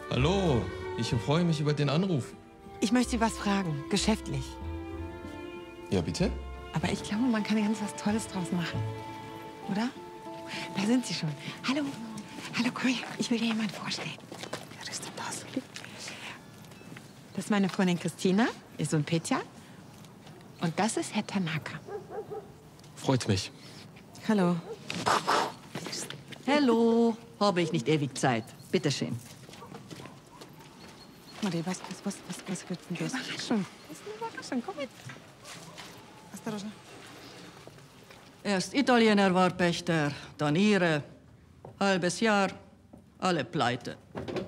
Hallo, ich freue mich über den Anruf. Ich möchte Sie was fragen, geschäftlich. Ja, bitte? Aber ich glaube, man kann ganz was Tolles draus machen. Oder? Da sind Sie schon. Hallo. Hallo, komm her. Ich will dir jemanden vorstellen. Wer ist denn das? Das ist meine Freundin Christina, ihr Sohn Petja. Und das ist Herr Tanaka. Freut mich. Hallo. Hallo, habe ich nicht ewig Zeit. Bitte schön. Marie, was wird denn das? Überraschung. Das ist eine Überraschung. Komm mit. Осторожно. Erst Italiener war Pächter, dann Ihre. Halbes Jahr, alle pleite.